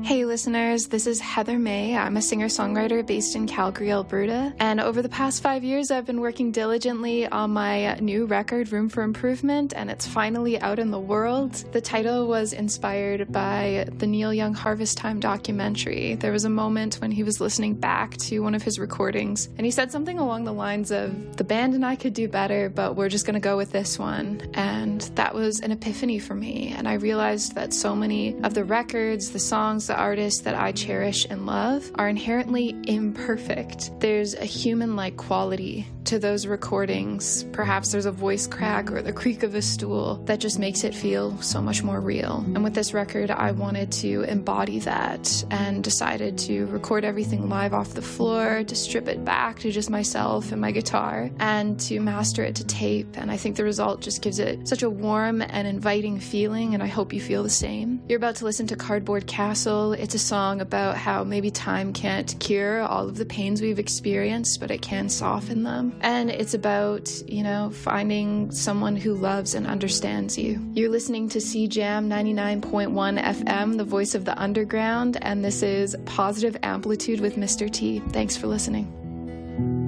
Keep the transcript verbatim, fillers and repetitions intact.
Hey listeners, this is Heather May. I'm a singer-songwriter based in Calgary, Alberta, and over the past five years I've been working diligently on my new record, Room for Improvement, and it's finally out in the world. The title was inspired by the Neil Young Harvest Time documentary. There was a moment when he was listening back to one of his recordings, and he said something along the lines of, the band and I could do better, but we're just gonna go with this one. And that was an epiphany for me, and I realized that so many of the records, the songs, the artists that I cherish and love are inherently imperfect. There's a human-like quality to those recordings. Perhaps there's a voice crack or the creak of a stool that just makes it feel so much more real. And with this record, I wanted to embody that and decided to record everything live off the floor, to strip it back to just myself and my guitar, and to master it to tape. And I think the result just gives it such a warm and inviting feeling, and I hope you feel the same. You're about to listen to Cardboard Castle. It's a song about how maybe time can't cure all of the pains we've experienced, but it can soften them. And it's about, you know, finding someone who loves and understands you. You're listening to C Jam ninety-nine point one F M, the voice of the underground, and this is Positive Amplitude with Mister T. Thanks for listening.